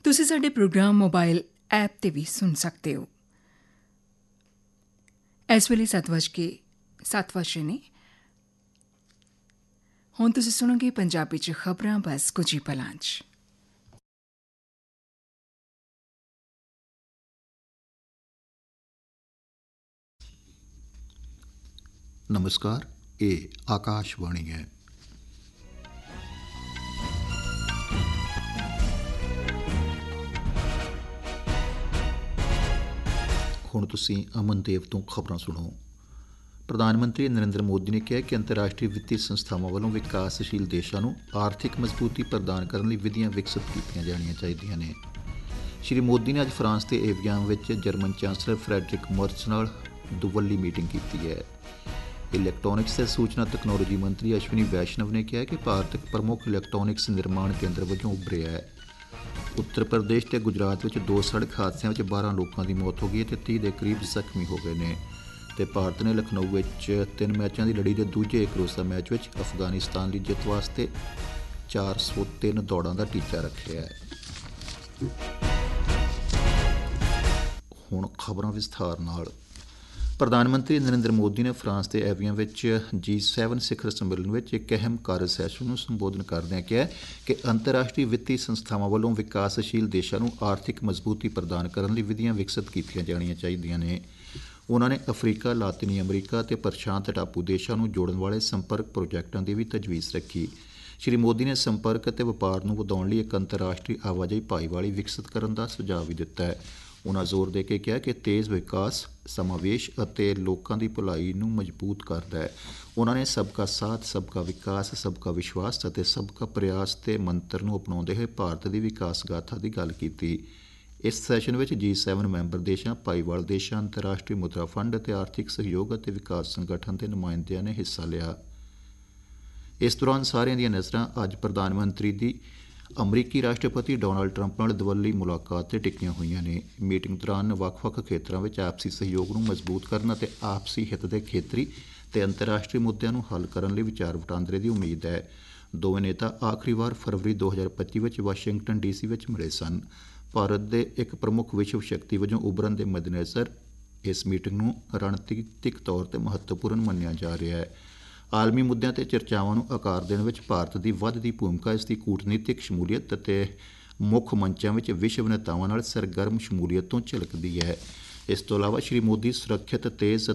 ਤੁਸੀਂ ਸਾਡੇ programme mobile app ਤੇ ਵੀ ਸੁਣ ਸਕਦੇ ਹੋ। ਇਸ ਵੇਲੇ 7:07 ਨੇ। ਹੁਣ ਤੁਸੀਂ ਸੁਣੋਗੇ ਪੰਜਾਬੀ 'ਚ ਖਬਰਾਂ ਬਸ ਕੁਝ ਹੀ ਪਲਾਂ 'ਚ। ਨਮਸਕਾਰ, ਇਹ ਆਕਾਸ਼ਵਾਣੀ ਹੈ। ਹੁਣ ਤੁਸੀਂ ਅਮਨਦੇਵ ਤੋਂ ਖਬਰਾਂ ਸੁਣੋ। ਪ੍ਰਧਾਨ ਮੰਤਰੀ ਨਰਿੰਦਰ ਮੋਦੀ ਨੇ ਕਿਹਾ ਕਿ ਅੰਤਰਰਾਸ਼ਟਰੀ ਵਿੱਤੀ ਸੰਸਥਾਵਾਂ ਵੱਲੋਂ ਵਿਕਾਸਸ਼ੀਲ ਦੇਸ਼ਾਂ ਨੂੰ ਆਰਥਿਕ ਮਜ਼ਬੂਤੀ ਪ੍ਰਦਾਨ ਕਰਨ ਲਈ ਵਿਧੀਆਂ ਵਿਕਸਿਤ ਕੀਤੀਆਂ ਜਾਣੀਆਂ ਚਾਹੀਦੀਆਂ ਨੇ। ਸ਼੍ਰੀ ਮੋਦੀ ਨੇ ਅੱਜ ਫਰਾਂਸ ਦੇ ਏਵੀਆਨ ਵਿੱਚ ਜਰਮਨ ਚਾਂਸਲਰ ਫਰੈਡਰਿਕ ਮਰਚ ਨਾਲ ਦੁਵੱਲੀ ਮੀਟਿੰਗ ਕੀਤੀ ਹੈ। ਇਲੈਕਟ੍ਰੋਨਿਕਸ ਤੇ ਸੂਚਨਾ ਤਕਨਾਲੋਜੀ ਮੰਤਰੀ ਅਸ਼ਵਨੀ ਵੈਸ਼ਨਵ ਨੇ ਕਿਹਾ ਕਿ ਭਾਰਤ ਇੱਕ ਪ੍ਰਮੁੱਖ ਇਲੈਕਟ੍ਰੋਨਿਕਸ ਨਿਰਮਾਣ ਕੇਂਦਰ ਵਜੋਂ ਉੱਭਰਿਆ ਹੈ। ਉੱਤਰ ਪ੍ਰਦੇਸ਼ ਤੇ ਗੁਜਰਾਤ ਵਿੱਚ 2 ਸੜਕ ਹਾਦਸਿਆਂ ਵਿੱਚ 12 ਲੋਕਾਂ ਦੀ ਮੌਤ ਹੋ ਗਈ ਅਤੇ 30 ਦੇ ਕਰੀਬ ਜ਼ਖਮੀ ਹੋ ਗਏ ਨੇ। ਤੇ ਭਾਰਤ ਨੇ ਲਖਨਊ ਵਿੱਚ 3 ਮੈਚਾਂ ਦੀ ਲੜੀ ਦੇ ਦੂਜੇ ਇੱਕ ਰੋਜ਼ਾ ਮੈਚ ਵਿੱਚ ਅਫਗਾਨਿਸਤਾਨ ਲਈ ਜਿੱਤ ਵਾਸਤੇ 403 ਦੌੜਾਂ ਦਾ ਟੀਚਾ ਰੱਖਿਆ ਹੈ। ਹੁਣ ਖਬਰਾਂ ਵਿਸਥਾਰ ਨਾਲ। ਪ੍ਰਧਾਨ ਮੰਤਰੀ ਨਰਿੰਦਰ ਮੋਦੀ ਨੇ ਫਰਾਂਸ ਦੇ ਏਵੀਆਨ ਵਿੱਚ G7 ਸਿਖਰ ਸੰਮੇਲਨ ਵਿੱਚ ਇੱਕ ਅਹਿਮ ਕਾਰਜ ਸੈਸ਼ਨ ਨੂੰ ਸੰਬੋਧਨ ਕਰਦਿਆਂ ਕਿਹਾ ਕਿ ਅੰਤਰਰਾਸ਼ਟਰੀ ਵਿੱਤੀ ਸੰਸਥਾਵਾਂ ਵੱਲੋਂ ਵਿਕਾਸਸ਼ੀਲ ਦੇਸ਼ਾਂ ਨੂੰ ਆਰਥਿਕ ਮਜ਼ਬੂਤੀ ਪ੍ਰਦਾਨ ਕਰਨ ਲਈ ਵਿਧੀਆਂ ਵਿਕਸਿਤ ਕੀਤੀਆਂ ਜਾਣੀਆਂ ਚਾਹੀਦੀਆਂ ਨੇ। ਉਨ੍ਹਾਂ ਨੇ ਅਫਰੀਕਾ, ਲਾਤੀਨੀ ਅਮਰੀਕਾ ਅਤੇ ਪ੍ਰਸ਼ਾਂਤ ਟਾਪੂ ਦੇਸ਼ਾਂ ਨੂੰ ਜੋੜਨ ਵਾਲੇ ਸੰਪਰਕ ਪ੍ਰੋਜੈਕਟਾਂ ਦੀ ਵੀ ਤਜਵੀਜ਼ ਰੱਖੀ। ਸ਼੍ਰੀ ਮੋਦੀ ਨੇ ਸੰਪਰਕ ਅਤੇ ਵਪਾਰ ਨੂੰ ਵਧਾਉਣ ਲਈ ਇੱਕ ਅੰਤਰਰਾਸ਼ਟਰੀ ਆਵਾਜਾਈ ਭਾਈਵਾਲੀ ਵਿਕਸਿਤ ਕਰਨ ਦਾ ਸੁਝਾਅ ਵੀ ਦਿੱਤਾ ਹੈ। ਉਨ੍ਹਾਂ ਜ਼ੋਰ ਦੇ ਕੇ ਕਿਹਾ ਕਿ ਤੇਜ਼ ਵਿਕਾਸ, ਸਮਾਵੇਸ਼ ਅਤੇ ਲੋਕਾਂ ਦੀ ਭਲਾਈ ਨੂੰ ਮਜ਼ਬੂਤ ਕਰਦਾ ਹੈ। ਉਨ੍ਹਾਂ ਨੇ ਸਬਕਾ ਸਾਥ, ਸਬਕਾ ਵਿਕਾਸ, ਸਬਕਾ ਵਿਸ਼ਵਾਸ ਅਤੇ ਸਬਕਾ ਪ੍ਰਯਾਸ ਦੇ ਮੰਤਰ ਨੂੰ ਅਪਣਾਉਂਦੇ ਹੋਏ ਭਾਰਤ ਦੀ ਵਿਕਾਸ ਗਾਥਾ ਦੀ ਗੱਲ ਕੀਤੀ। ਇਸ ਸੈਸ਼ਨ ਵਿੱਚ G7 ਮੈਂਬਰ ਦੇਸ਼ਾਂ, ਭਾਈਵਾਲ ਦੇਸ਼ਾਂ, ਅੰਤਰਰਾਸ਼ਟਰੀ ਮੁਦਰਾ ਫੰਡ ਅਤੇ ਆਰਥਿਕ ਸਹਿਯੋਗ ਅਤੇ ਵਿਕਾਸ ਸੰਗਠਨ ਦੇ ਨੁਮਾਇੰਦਿਆਂ ਨੇ ਹਿੱਸਾ ਲਿਆ। ਇਸ ਦੌਰਾਨ ਸਾਰਿਆਂ ਦੀਆਂ ਨਜ਼ਰਾਂ ਅੱਜ ਪ੍ਰਧਾਨ ਮੰਤਰੀ ਦੀ ਅਮਰੀਕੀ ਰਾਸ਼ਟਰਪਤੀ ਡੋਨਾਲਡ ਟਰੰਪ ਨਾਲ ਦੁਵੱਲੀ ਮੁਲਾਕਾਤ 'ਤੇ ਟਿਕੀਆਂ ਹੋਈਆਂ ਨੇ। ਮੀਟਿੰਗ ਦੌਰਾਨ ਵੱਖ-ਵੱਖ ਖੇਤਰਾਂ ਵਿੱਚ ਆਪਸੀ ਸਹਿਯੋਗ ਨੂੰ ਮਜ਼ਬੂਤ ਕਰਨ ਅਤੇ ਆਪਸੀ ਹਿੱਤ ਦੇ ਖੇਤਰੀ ਅਤੇ ਅੰਤਰਰਾਸ਼ਟਰੀ ਮੁੱਦਿਆਂ ਨੂੰ ਹੱਲ ਕਰਨ ਲਈ ਵਿਚਾਰ ਵਟਾਂਦਰੇ ਦੀ ਉਮੀਦ ਹੈ। ਦੋਵੇਂ ਨੇਤਾ ਆਖਰੀ ਵਾਰ ਫਰਵਰੀ 2025 ਵਿੱਚ ਵਾਸ਼ਿੰਗਟਨ DC ਵਿੱਚ ਮਿਲੇ ਸਨ। ਭਾਰਤ ਦੇ ਇੱਕ ਪ੍ਰਮੁੱਖ ਵਿਸ਼ਵ ਸ਼ਕਤੀ ਵਜੋਂ ਉਭਰਨ ਦੇ ਮੱਦੇਨਜ਼ਰ ਇਸ ਮੀਟਿੰਗ ਨੂੰ ਰਣਨੀਤਿਕ ਤੌਰ 'ਤੇ ਮਹੱਤਵਪੂਰਨ ਮੰਨਿਆ ਜਾ ਰਿਹਾ ਹੈ। ਆਲਮੀ ਮੁੱਦਿਆਂ 'ਤੇ ਚਰਚਾਵਾਂ ਨੂੰ ਆਕਾਰ ਦੇਣ ਵਿੱਚ ਭਾਰਤ ਦੀ ਵੱਧਦੀ ਭੂਮਿਕਾ ਇਸ ਦੀ ਕੂਟਨੀਤਿਕ ਸ਼ਮੂਲੀਅਤ ਅਤੇ ਮੁੱਖ ਮੰਚਾਂ ਵਿੱਚ ਵਿਸ਼ਵ ਨੇਤਾਵਾਂ ਨਾਲ ਸਰਗਰਮ ਸ਼ਮੂਲੀਅਤ ਤੋਂ ਝਲਕਦੀ ਹੈ। ਇਸ ਤੋਂ ਇਲਾਵਾ ਸ਼੍ਰੀ ਮੋਦੀ ਸੁਰੱਖਿਅਤ, ਤੇਜ਼